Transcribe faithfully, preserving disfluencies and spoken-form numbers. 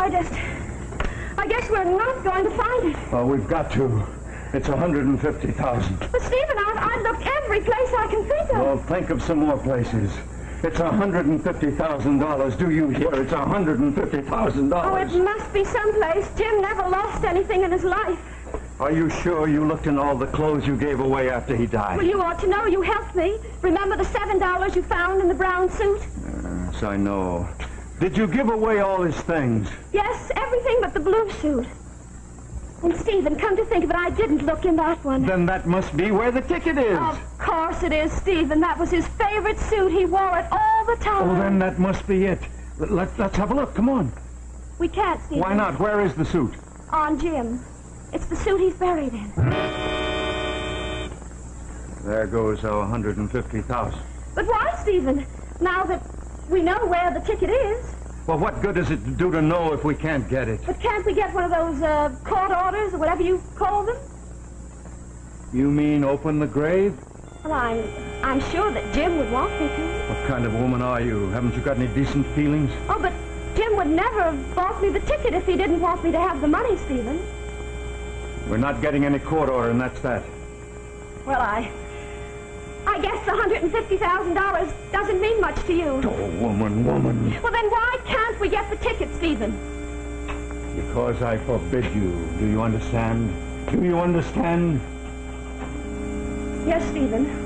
I just... I guess we're not going to find it. Well, we've got to. It's one hundred fifty thousand dollars. But, Stephen, I've, I've looked every place I can think of. Well, think of some more places. It's one hundred fifty thousand dollars. Do you hear? It's one hundred fifty thousand dollars. Oh, it must be someplace. Jim never lost anything in his life. Are you sure you looked in all the clothes you gave away after he died? Well, you ought to know. You helped me. Remember the seven dollars you found in the brown suit? Yes, I know. Did you give away all his things? Yes, everything but the blue suit. And, Stephen, come to think of it, I didn't look in that one. Then that must be where the ticket is. Of course it is, Stephen. That was his favorite suit. He wore it all the time. Oh, then that must be it. Let, let's have a look. Come on. We can't, Stephen. Why not? Where is the suit? On Jim. It's the suit he's buried in. There goes our one hundred fifty thousand dollars. But why, Stephen? Now that we know where the ticket is. Well, what good does it do to know if we can't get it? But can't we get one of those uh, court orders or whatever you call them? You mean open the grave? Well, I'm, I'm sure that Jim would want me to. What kind of woman are you? Haven't you got any decent feelings? Oh, but Jim would never have bought me the ticket if he didn't want me to have the money, Stephen. We're not getting any court order, and that's that. Well, I... I guess the one hundred fifty thousand dollars doesn't mean much to you. Oh, woman, woman. Well, then why can't we get the ticket, Stephen? Because I forbid you. Do you understand? Do you understand? Yes, Stephen.